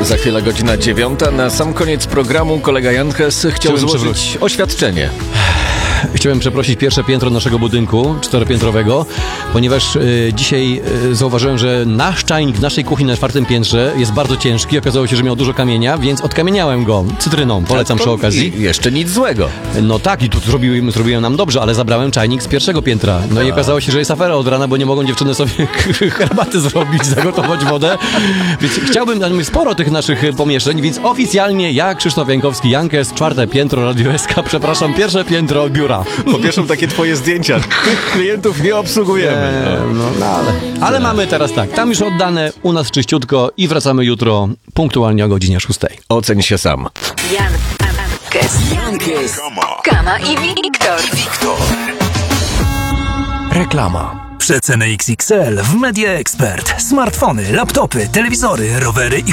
Za chwilę godzina 9. Na sam koniec programu kolega Janches chciał złożyć oświadczenie. Chciałem przeprosić pierwsze piętro naszego budynku 4-piętrowego, ponieważ dzisiaj zauważyłem, że nasz czajnik w naszej kuchni na 4. piętrze jest bardzo ciężki. Okazało się, że miał dużo kamienia, więc odkamieniałem go cytryną. Polecam przy okazji. Jeszcze nic złego. No tak, i tu zrobiłem nam dobrze, ale zabrałem czajnik z 1. piętra. No i okazało się, że jest afera od rana, bo nie mogą dziewczyny sobie herbaty zrobić, zagotować wodę. Więc chciałbym, tam jest sporo tych naszych pomieszczeń, więc oficjalnie ja, Krzysztof Jankowski, Jankes, 4. piętro, Radio SK, przepraszam, 1. piętro biura. Powieszą takie twoje zdjęcia. Tych klientów nie obsługujemy. Ale mamy teraz tak, tam już oddane, u nas czyściutko i wracamy jutro punktualnie o godzinie 6. Oceń się sam. Jankes, Kama i Wiktor. Reklama. Przeceny XXL w Media Expert. Smartfony, laptopy, telewizory, rowery i